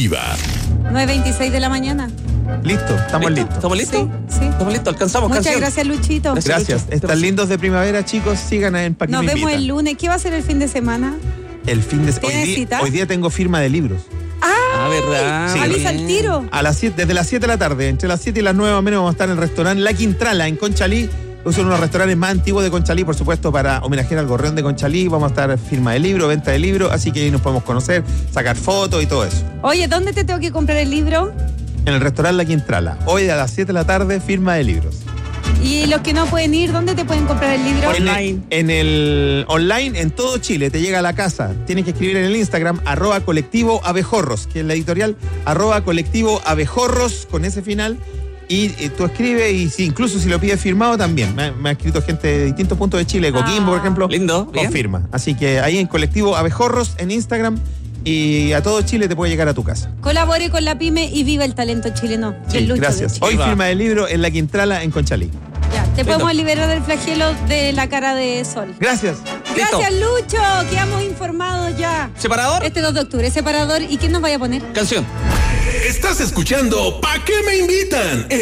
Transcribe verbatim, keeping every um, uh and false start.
colectiva. nueve veintiséis de la mañana. Listo, estamos ¿Listo? listos. ¿Estamos listos? Sí, sí. Estamos listos, alcanzamos Muchas canción. gracias, Luchito. Gracias. Gracias. Lucho. Están lindos de primavera, chicos. Sigan en Pa' que Nos me vemos invitan. el lunes. ¿Qué va a ser el fin de semana? El fin de hoy ¿Tienes día, cita? hoy día tengo firma de libros. Ah, ¿verdad? Sí. Avisa al tiro. A las siete, desde las siete de la tarde, entre las siete y las nueve más o menos vamos a estar en el restaurante La Quintrala, en Conchalí. Es uno de los restaurantes más antiguos de Conchalí, por supuesto, para homenajear al Gorrión de Conchalí. Vamos a estar firma de libro, venta de libro, así que ahí nos podemos conocer, sacar fotos y todo eso. Oye, ¿dónde te tengo que comprar el libro? En el restaurante La Quintrala. Hoy a las siete de la tarde, firma de libros. Y los que no pueden ir, ¿dónde te pueden comprar el libro? Online. En el, en el online, en todo Chile, te llega a la casa. Tienes que escribir en el Instagram, arroba colectivo abejorros, que es la editorial, arroba colectivo abejorros, con ese final. Y, y tú escribes, y si, incluso si lo pides firmado también. Me, ha- me ha escrito gente de distintos puntos de Chile, Coquimbo, Ah. por ejemplo. Lindo, bien. Confirma. Así que ahí en colectivo abejorros, en Instagram, y a todo Chile te puede llegar a tu casa. Colabore con la pyme y viva el talento chileno. Sí, El Lucho de gracias. Chile. Hoy Va. firma de libro en La Quintrala, en Conchalí. Ya, te Lindo. podemos liberar del flagelo de la cara de sol. Gracias. Listo. Gracias, Lucho. Quedamos informados ya. ¿Separador? Este dos de octubre, separador. ¿Y quién nos vaya a poner? Canción. Estás escuchando ¿Pa' qué me invitan?